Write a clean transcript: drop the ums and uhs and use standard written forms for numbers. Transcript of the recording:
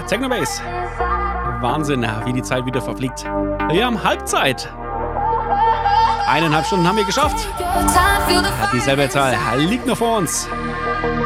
Technobase. Wahnsinn, wie die Zeit wieder verfliegt. Wir haben Halbzeit. 1,5 Stunden haben wir geschafft. Dieselbe Zahl liegt noch vor uns.